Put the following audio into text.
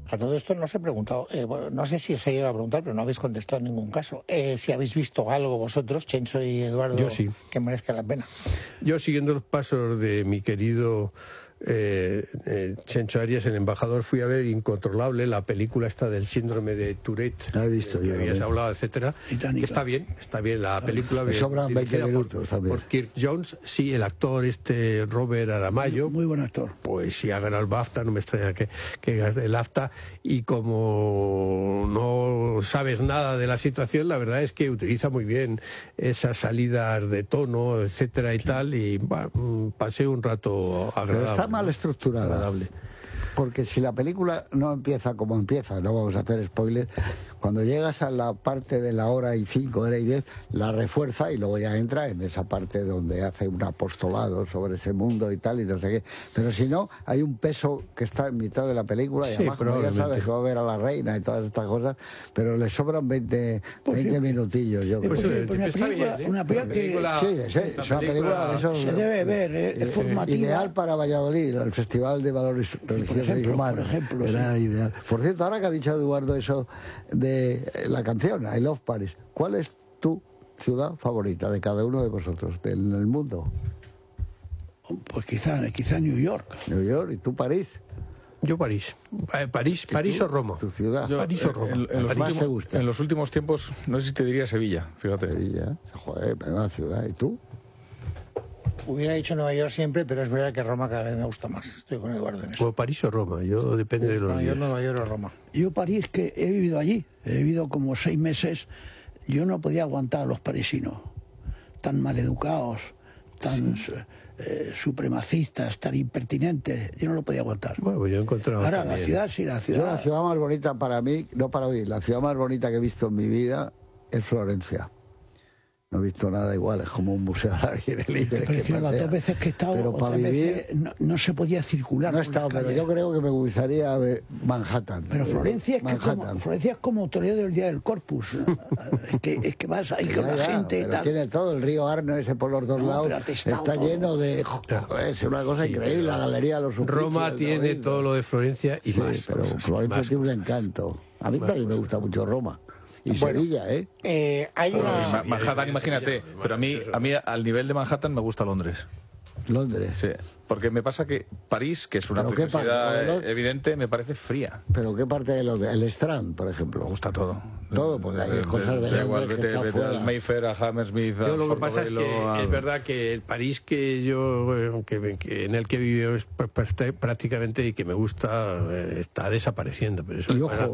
A todo esto no os he preguntado, bueno, no sé si os he llegado a preguntar, pero no habéis contestado en ningún caso. Si habéis visto algo vosotros, Chencho y Eduardo, yo sí, que merezca la pena. Yo, siguiendo los pasos de mi querido Chencho Arias, el embajador, fui a ver Incontrolable, la película esta del síndrome de Tourette, la he visto, que habías hablado, etcétera. Está bien la película. Me sobran 20 minutos también. Por Kirk Jones, sí, el actor Robert Aramayo. Muy buen actor. Pues sí, ha ganado el BAFTA, no me extraña que gane el BAFTA, y como no sabes nada de la situación, la verdad es que utiliza muy bien esas salidas de tono, etcétera y tal, y bueno, pasé un rato agradable. Pero está mal estructurada. Agradable. Porque si la película no empieza como empieza, no vamos a hacer spoilers, cuando llegas a la parte de la hora y 5, hora y 10, la refuerza y luego ya entra en esa parte donde hace un apostolado sobre ese mundo y tal, y no sé qué. Pero si no, hay un peso que está en mitad de la película, y sí, además, como ya sabes que va a ver a la reina y todas estas cosas, pero le sobran 20 minutillos, yo creo. Una película que... Sí, es una película de esos... Se debe ver, es formativa. Ideal para Valladolid, el Festival de Valores Religiosos y Humanos. Por ejemplo, era ideal. Por cierto, ahora que ha dicho Eduardo eso de la canción I Love Paris, ¿cuál es tu ciudad favorita de cada uno de vosotros en el mundo? Pues quizá New York. New York, ¿y tú París? Yo París. París o Roma. ¿Tu ciudad? París o Roma. En los últimos tiempos, no sé si te diría Sevilla, fíjate. Sevilla, joder, menuda ciudad. ¿Y tú? Hubiera dicho Nueva York siempre, pero es verdad que Roma cada vez me gusta más. Estoy con Eduardo en eso. O París o Roma, yo depende de los días. Nueva York o Roma. Yo París, que he vivido allí, he vivido como 6 meses, yo no podía aguantar a los parisinos, tan maleducados, tan supremacistas, tan impertinentes, yo no lo podía aguantar. Bueno, yo he encontrado ahora también. La ciudad, Yo, la ciudad más bonita para mí, no para mí, la ciudad más bonita que he visto en mi vida es Florencia. No he visto nada igual, es como un museo al aire libre. Pero es que las 2 veces que he estado, pero para vivir, no se podía circular. No he estado, pero yo creo que me gustaría ver Manhattan. Pero Florencia es como Toledo del Día del Corpus. es que vas ahí con la gente y tal. Tiene todo, el río Arno ese por los dos lados. Está lleno de... es una cosa increíble, la galería de los Uffizi. Roma tiene todo lo de Florencia y más. Pero Florencia tiene un encanto. A mí también me gusta mucho Roma. Y Sevilla, hay una... Manhattan, imagínate, pero a mí al nivel de Manhattan me gusta Londres. Londres. Sí, porque me pasa que París, que es una preciosidad evidente, me parece fría. ¿Pero qué parte de Londres? El Strand, por ejemplo. Me gusta todo. Todo, porque hay cosas de Londres que está fuera. Al Mayfair, a Hammersmith, yo lo que pasa es que es verdad que el París que yo en el que he vivido es prácticamente y que me gusta está desapareciendo. Pero eso y ojo,